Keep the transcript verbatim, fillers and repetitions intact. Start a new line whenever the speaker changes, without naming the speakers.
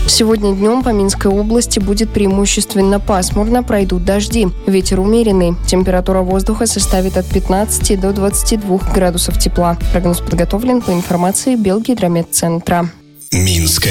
Сегодня днем по Минской области будет преимущественно пасмурно, пройдут дожди. Ветер умеренный. Температура воздуха составит от пятнадцати до двадцати двух градусов тепла. Прогноз подготовлен по информации Белгидрометцентра.
Минск.